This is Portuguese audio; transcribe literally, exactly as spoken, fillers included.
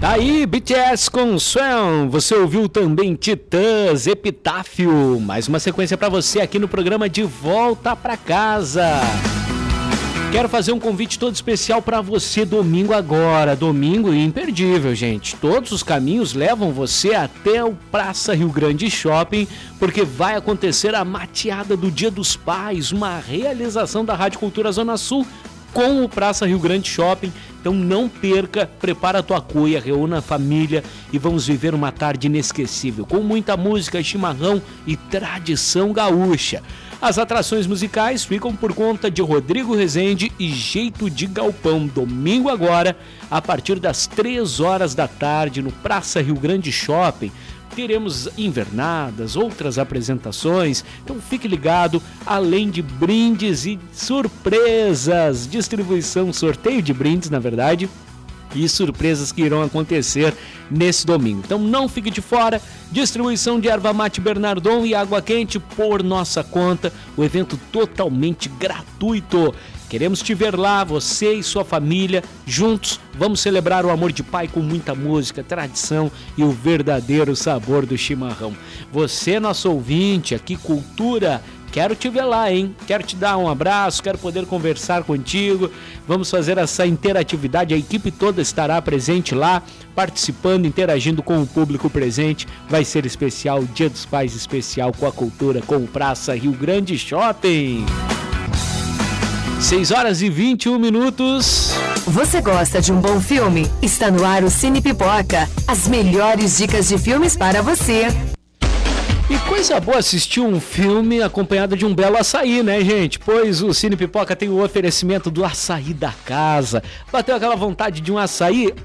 Tá aí, B T S com Swan. Você ouviu também Titãs, Epitáfio. Mais uma sequência pra você aqui no programa De Volta Pra Casa. Quero fazer um convite todo especial para você domingo agora. Domingo imperdível, gente. Todos os caminhos levam você até o Praça Rio Grande Shopping, porque vai acontecer a mateada do Dia dos Pais, uma realização da Rádio Cultura Zona Sul com o Praça Rio Grande Shopping. Então não perca, prepara a tua cuia, reúna a família e vamos viver uma tarde inesquecível, com muita música, chimarrão e tradição gaúcha. As atrações musicais ficam por conta de Rodrigo Rezende e Jeito de Galpão. Domingo agora, a partir das três horas da tarde, no Praça Rio Grande Shopping. Teremos invernadas, outras apresentações, então fique ligado, além de brindes e surpresas, distribuição, sorteio de brindes, na verdade, e surpresas que irão acontecer nesse domingo. Então não fique de fora, distribuição de erva mate Bernardon e água quente por nossa conta, o evento totalmente gratuito. Queremos te ver lá, você e sua família, juntos, vamos celebrar o amor de pai com muita música, tradição e o verdadeiro sabor do chimarrão. Você, nosso ouvinte, aqui Cultura, quero te ver lá, hein? Quero te dar um abraço, quero poder conversar contigo, vamos fazer essa interatividade, a equipe toda estará presente lá, participando, interagindo com o público presente, vai ser especial, Dia dos Pais especial com a Cultura, com o Praça Rio Grande Shopping. seis horas e vinte e um minutos. Você gosta de um bom filme? Está no ar o Cine Pipoca. As melhores dicas de filmes para você. E coisa boa assistir um filme acompanhado de um belo açaí, né, gente? Pois o Cine Pipoca tem o oferecimento do açaí da casa. Bateu aquela vontade de um açaí?